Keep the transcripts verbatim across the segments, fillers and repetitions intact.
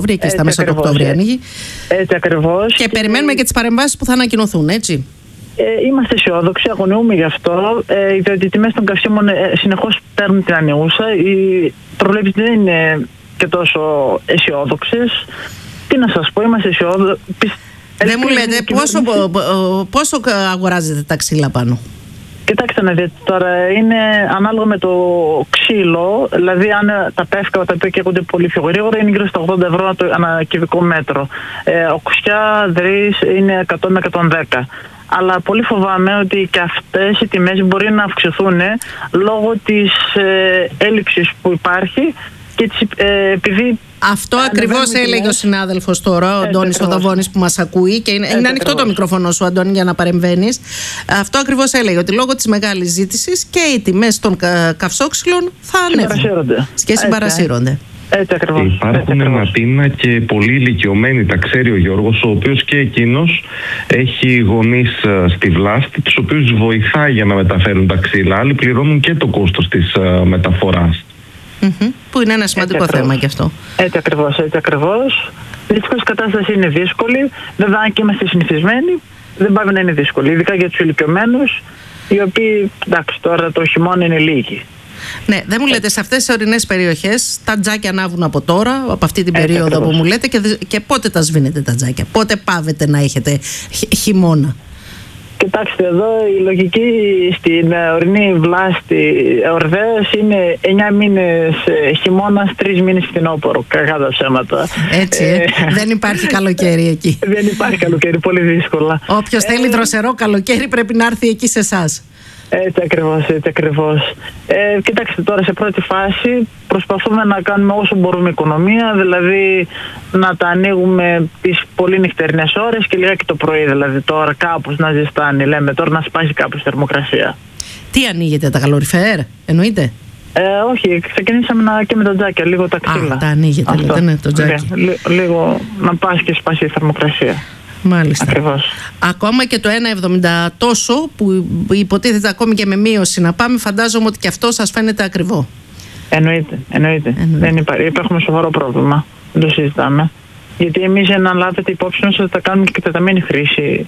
Εκεί στα μέσα του Οκτώβρη ανοίγει. Έτσι ακριβώς. Και, και περιμένουμε και τις παρεμβάσεις που θα ανακοινωθούν, έτσι. Ε, είμαστε αισιόδοξοι, αγωνιούμε γι' αυτό, ε, διότι οι τιμές των καυσίμων ε, συνεχώς παίρνουν την ανιούσα. Οι προβλέψεις δεν είναι και τόσο αισιόδοξες. Τι να σας πω, είμαστε αισιόδοξοι. Δεν μου λέτε πόσο, πόσο αγοράζετε τα ξύλα πάνω? Κοιτάξτε να δείτε τώρα, είναι ανάλογα με το ξύλο, δηλαδή αν τα πεύκα τα οποία καίγονται πολύ πιο γρήγορα είναι γύρω στα ογδόντα ευρώ ανά κυβικό μέτρο. Ε, οξιά, δρύς είναι εκατό με εκατόν δέκα. Αλλά πολύ φοβάμαι ότι και αυτές οι τιμές μπορεί να αυξηθούν λόγω της ε, έλλειψης που υπάρχει και της, ε, επειδή... Αυτό ακριβώς έλεγε ο συνάδελφος τώρα, ο Αντώνης Οδαβώνης, που μας ακούει και είναι, είναι ανοιχτό το μικρόφωνο σου, Αντώνη, για να παρεμβαίνεις. Αυτό ακριβώς έλεγε, ότι λόγω της μεγάλης ζήτησης και οι τιμές των κα, καυσόξυλων θα ανέβουν και συμπαρασύρονται. Έτσι ακριβώς. Υπάρχουν αιματίνα και πολύ ηλικιωμένοι, τα ξέρει ο Γιώργος, ο οποίος και εκείνος έχει γονείς στη Βλάστη, τους οποίους βοηθάει για να μεταφέρουν τα ξύλα. Άλλοι πληρώνουν και το κόστος της uh, μεταφοράς. Mm-hmm. Που είναι ένα σημαντικό έτσι θέμα και αυτό. Έτσι ακριβώς, έτσι ακριβώς. Δυστυχώς η κατάσταση είναι δύσκολη. Βέβαια, αν και είμαστε συνηθισμένοι, δεν πάει να είναι δύσκολη. Ειδικά για τους ηλικιωμένους, οι οποίοι, εντάξει, τώρα το χειμώνα είναι λίγοι. Ναι, δεν μου λέτε, σε αυτές τις ορεινές περιοχές τα τζάκια ανάβουν από τώρα, από αυτή την περίοδο έτσι, που μου λέτε, και, και πότε τα σβήνετε τα τζάκια? Πότε πάβετε να έχετε χ, χειμώνα? Κοιτάξτε, εδώ η λογική στην ορεινή Βλάστη Ορδέας είναι εννιά μήνες χειμώνας, τρεις μήνες φθινόπωρο. Κακά τα ψέματα. Έτσι, ε, δεν υπάρχει καλοκαίρι εκεί. Δεν υπάρχει καλοκαίρι, πολύ δύσκολα. Όποιος ε, θέλει δροσερό καλοκαίρι πρέπει να έρθει εκεί σε εσάς. Έτσι ακριβώς, έτσι ακριβώς. Ε, κοιτάξτε, τώρα σε πρώτη φάση προσπαθούμε να κάνουμε όσο μπορούμε οικονομία, δηλαδή να τα ανοίγουμε τις πολύ νυχτερινές ώρες και λίγα και το πρωί, δηλαδή τώρα κάπως να ζεστάνει, λέμε τώρα να σπάσει κάπως η θερμοκρασία. Τι ανοίγετε, τα καλοριφέρ, εννοείται? Ε, όχι, ξεκινήσαμε να, και με τα τζάκια, λίγο τα ξύλα. Α, τα ανοίγετε, λέτε, ναι, το τζάκι. Λί, λίγο να πάσει και σπάσει η θερμοκρασία. Μάλιστα. Ακριβώς. Ακόμα και το ένα εβδομήντα τόσο που υποτίθεται ακόμη και με μείωση να πάμε, φαντάζομαι ότι και αυτό σας φαίνεται ακριβό. Εννοείται, εννοείται. εννοείται. Δεν υπάρχει, έχουμε σοβαρό πρόβλημα. Δεν το συζητάμε. Γιατί εμείς, να λάβετε υπόψη μας, θα κάνουμε και εκτεταμένη χρήση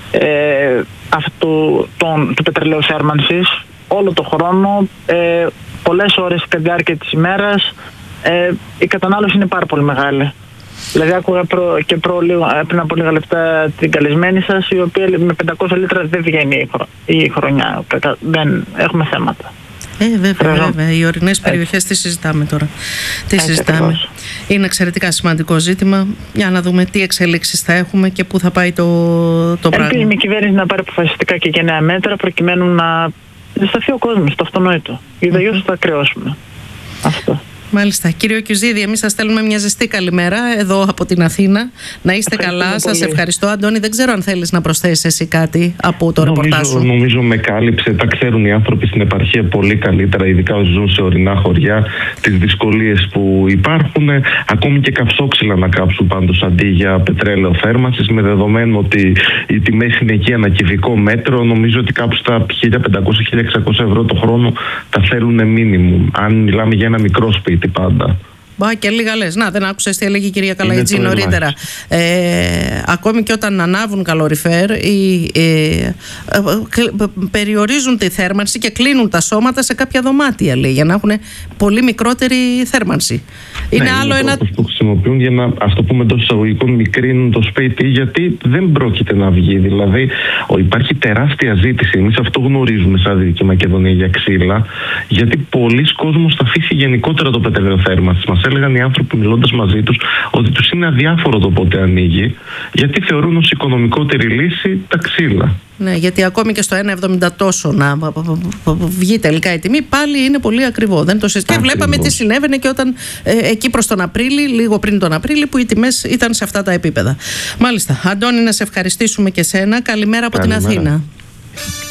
ε, αυτού τον, του πετρελαίου θέρμανσης όλο το χρόνο, ε, πολλές ώρες κατά τη διάρκεια της ημέρας. Ε, η κατανάλωση είναι πάρα πολύ μεγάλη. Δηλαδή άκουγα προ, και προ, πριν από λίγα λεπτά την καλεσμένη σας, η οποία με πεντακόσια λίτρα δεν βγαίνει η χρονιά. Δεν έχουμε θέματα. Ε, βέβαια, βέβαια. Οι ορεινές περιοχές τι συζητάμε τώρα. Τι Έτσι συζητάμε. Ακριβώς. Είναι εξαιρετικά σημαντικό ζήτημα. Για να δούμε τι εξελίξεις θα έχουμε και πού θα πάει το, το πράγμα. Ελπίζουμε η κυβέρνηση να πάρει αποφασιστικά και γενναία μέτρα προκειμένου να ζεσταθεί ο κόσμος, το αυτονόητο. Γιατί αλλιώς θα κρεώσουμε. Αυτό. Μάλιστα. Κύριο Κιουζίδη, εμείς σας στέλνουμε μια ζεστή καλημέρα εδώ από την Αθήνα. Να είστε καλά. Σας ευχαριστώ. Αντώνη, δεν ξέρω αν θέλεις να προσθέσεις εσύ κάτι από το νομίζω, ρεπορτάζ σου. Νομίζω με κάλυψε. Τα ξέρουν οι άνθρωποι στην επαρχία πολύ καλύτερα, ειδικά όσοι ζουν σε ορεινά χωριά, τις δυσκολίες που υπάρχουν. Ακόμη και καυσόξυλα να κάψουν πάντως αντί για πετρέλαιο θέρμανσης, με δεδομένο ότι οι τιμές είναι εκεί ένα κυβικό μέτρο. Νομίζω ότι κάπου στα χίλια πεντακόσια με χίλια εξακόσια ευρώ το χρόνο τα θέλουν μίνιμουμ. Αν μιλάμε για ένα μικρό σπίτι. Πάντα. Μπα, και λίγα λες. Να, δεν άκουσες τι έλεγε η κυρία Καλαϊτζή νωρίτερα. Ε, ακόμη και όταν ανάβουν καλοριφέρ, οι, ε, ε, περιορίζουν τη θέρμανση και κλείνουν τα σώματα σε κάποια δωμάτια, λέει, για να έχουν πολύ μικρότερη θέρμανση. Είναι ναι, άλλο είναι ένα. που χρησιμοποιούν για να, ας το πούμε εντός εισαγωγικών, μικρύνουν το σπίτι, γιατί δεν πρόκειται να βγει. Δηλαδή, ο, υπάρχει τεράστια ζήτηση. Εμείς αυτό γνωρίζουμε σαν Δυτική Μακεδονία για ξύλα, γιατί πολλοί κόσμος θα αφήσει γενικότερα το πετρέλαιο θέρμανσης. Μας έλεγαν οι άνθρωποι, μιλώντας μαζί τους, ότι τους είναι αδιάφορο το πότε ανοίγει, γιατί θεωρούν ως οικονομικότερη λύση τα ξύλα. Ναι, γιατί ακόμη και στο ένα εβδομήντα τόσο να βγει τελικά η τιμή, πάλι είναι πολύ ακριβό. Δεν το συζητάμε. Και βλέπαμε τι συνέβαινε και όταν ε, εκεί προς τον Απρίλη, λίγο πριν τον Απρίλη, που οι τιμές ήταν σε αυτά τα επίπεδα. Μάλιστα. Αντώνη, να σε ευχαριστήσουμε και σένα. Καλημέρα από Καλημέρα. την Αθήνα.